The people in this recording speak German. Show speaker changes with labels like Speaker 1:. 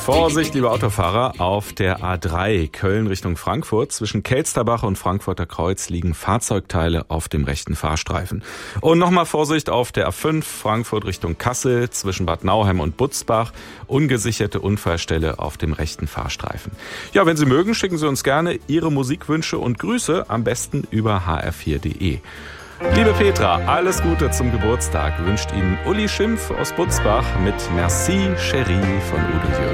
Speaker 1: Vorsicht, liebe Autofahrer, auf der A3 Köln Richtung Frankfurt. Zwischen Kelsterbach und Frankfurter Kreuz liegen Fahrzeugteile auf dem rechten Fahrstreifen. Und nochmal Vorsicht auf der A5 Frankfurt Richtung Kassel zwischen Bad Nauheim und Butzbach. Ungesicherte Unfallstelle auf dem rechten Fahrstreifen. Ja, wenn Sie mögen, schicken Sie uns gerne Ihre Musikwünsche und Grüße, am besten über hr4.de. Liebe Petra, alles Gute zum Geburtstag wünscht Ihnen Uli Schimpf aus Butzbach mit Merci Chérie von Udo Jürgens.